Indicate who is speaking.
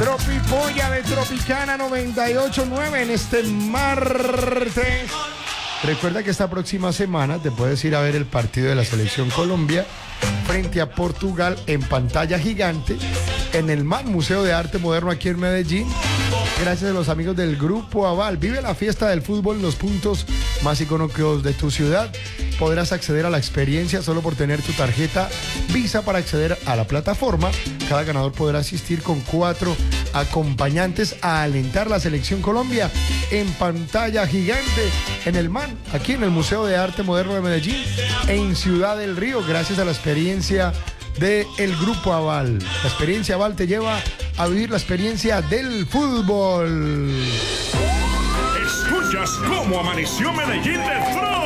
Speaker 1: Tropipolla de Tropicana 98.9 en este martes. Recuerda que esta próxima semana te puedes ir a ver el partido de la Selección Colombia frente a Portugal en pantalla gigante en el MAN, Museo de Arte Moderno aquí en Medellín. Gracias a los amigos del Grupo Aval. Vive la fiesta del fútbol en los puntos más icónicos de tu ciudad. Podrás acceder a la experiencia solo por tener tu tarjeta Visa para acceder a la plataforma. Cada ganador podrá asistir con 4 acompañantes a alentar la Selección Colombia en pantalla gigante en el MAN, aquí en el Museo de Arte Moderno de Medellín, en Ciudad del Río, gracias a la experiencia del Grupo Aval. La experiencia Aval te lleva a vivir la experiencia del fútbol.
Speaker 2: Escuchas cómo amaneció Medellín de Fro.